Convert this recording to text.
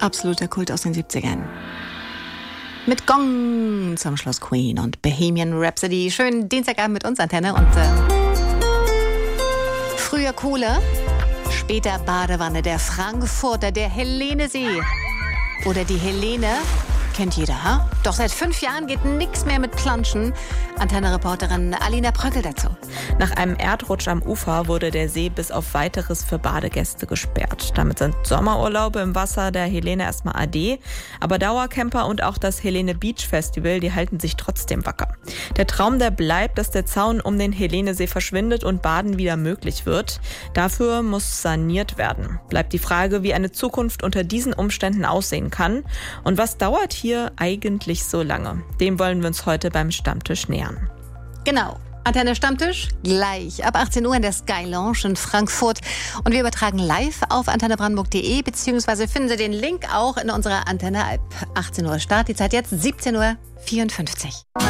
Absoluter Kult aus den 70ern. Mit Gong zum Schluss Queen und Bohemian Rhapsody. Schönen Dienstagabend mit uns, Antenne. Und früher Kohle, später Badewanne. Der Frankfurter, der Helenesee. Oder die Helene. Kennt jeder, ha? Doch seit 5 Jahren geht nichts mehr mit Planschen. Antenne-Reporterin Alina Pröckel dazu. Nach einem Erdrutsch am Ufer wurde der See bis auf Weiteres für Badegäste gesperrt. Damit sind Sommerurlaube im Wasser der Helene erstmal ade. Aber Dauercamper und auch das Helene Beach Festival, die halten sich trotzdem wacker. Der Traum, der bleibt, dass der Zaun um den Helenesee verschwindet und Baden wieder möglich wird. Dafür muss saniert werden. Bleibt die Frage, wie eine Zukunft unter diesen Umständen aussehen kann. Und was dauert hier eigentlich so lange? Dem wollen wir uns heute beim Stammtisch nähern. Genau. Antenne Stammtisch gleich ab 18 Uhr in der Sky Lounge in Frankfurt. Und wir übertragen live auf antennebrandenburg.de, beziehungsweise finden Sie den Link auch in unserer Antenne-App. 18 Uhr Start, die Zeit jetzt 17:54 Uhr.